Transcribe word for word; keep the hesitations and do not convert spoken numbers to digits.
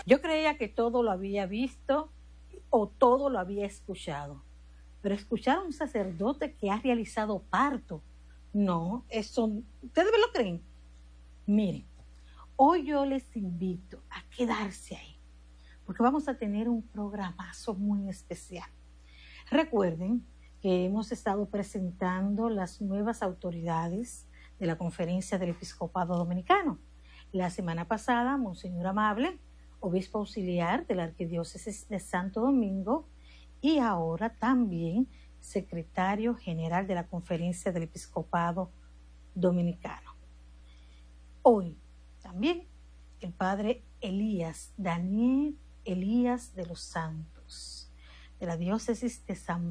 Yo creía que todo lo había visto o todo lo había escuchado, pero escuchar a un sacerdote que ha realizado parto, no, eso, ¿ustedes me lo creen? Miren, hoy yo les invito a quedarse ahí, porque vamos a tener un programazo muy especial. Recuerden que hemos estado presentando las nuevas autoridades de la Conferencia del Episcopado Dominicano. La semana pasada, Monseñor Amable, obispo auxiliar de la Arquidiócesis de Santo Domingo, y ahora también secretario general de la Conferencia del Episcopado Dominicano. Hoy también el padre Elías, Daniel Elías de los Santos, de la diócesis de San